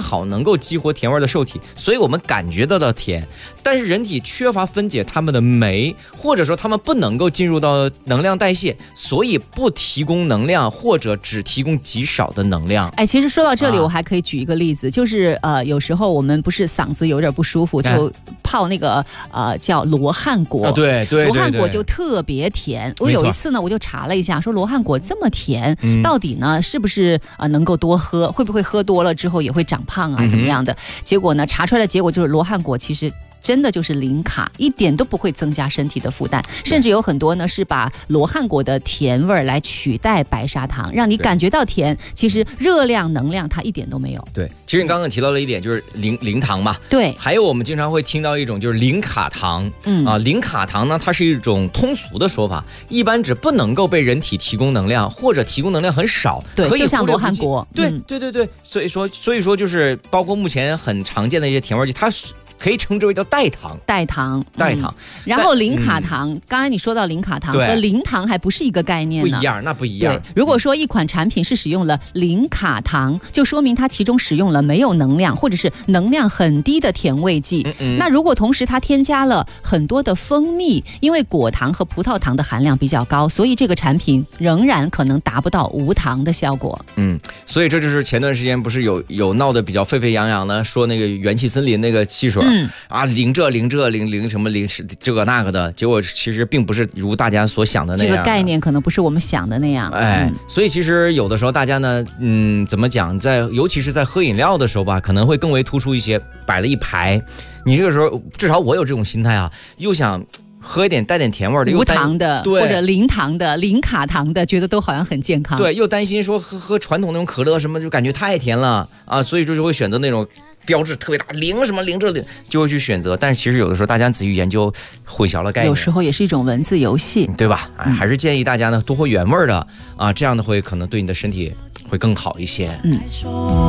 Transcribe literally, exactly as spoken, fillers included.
好能够激活甜味的受体，所以我们感觉到的甜。但是人体缺乏分解它们的酶，或者说它们不能够进入到能量代谢，所以不提供能量，或者只提供极少的能量。 哎，其实说到这里，我还可以举一个例子，啊、就是呃，有时候我们不是嗓子有点不舒服，就泡那个呃叫罗汉果， 啊、对对对， 罗汉果就特别甜。我有一次呢，我就查了一下，说罗汉果这么甜，嗯、到底呢是不是呃能够多喝？会不会喝多了之后也会长胖啊？怎么样的？嗯、结果呢，查出来的结果就是罗汉果其实真的就是零卡，一点都不会增加身体的负担，甚至有很多呢是把罗汉果的甜味来取代白砂糖，让你感觉到甜，其实热量能量它一点都没有。 对，其实你刚刚提到了一点，就是零零糖嘛。 对， 还有我们经常会听到一种就是零卡糖，嗯啊，零卡糖呢，它是一种通俗的说法，一般指不能够被人体提供能量，或者提供能量很少。 对，就像罗汉果。 对、嗯、对对对，所以说所以说就是包括目前很常见的一些甜味剂，它是可以称之为叫代糖， 代糖， 代糖。 嗯、然后零卡糖，嗯、刚才你说到零卡糖和零糖还不是一个概念呢， 不一样，那不一样。 如果说一款产品是使用了零卡糖，就说明它其中使用了没有能量或者是能量很低的甜味剂。嗯嗯，那如果同时它添加了很多的蜂蜜，因为果糖和葡萄糖的含量比较高，所以这个产品仍然可能达不到无糖的效果。 嗯，所以这就是前段时间不是有有闹得比较沸沸扬扬的，说那个元气森林那个汽水。嗯啊，零这零这零零什么零这个那个的，结果其实并不是如大家所想的那样。 这个概念可能不是我们想的那样。 哎，嗯、所以其实有的时候大家呢，嗯，怎么讲，在尤其是在喝饮料的时候吧，可能会更为突出一些，摆了一排。你这个时候，至少我有这种心态啊，又想喝一点带点甜味的， 无糖的或者零糖的、零卡糖的，觉得都好像很健康。 对，又担心说喝喝传统那种可乐什么，就感觉太甜了啊，所以说就会选择那种标志特别大零什么零这零，就会去选择。但是其实有的时候大家仔细研究，混淆了概念， 有时候也是一种文字游戏， 对吧？哎，还是建议大家呢多喝原味的啊，这样的会可能对你的身体会更好一些。嗯。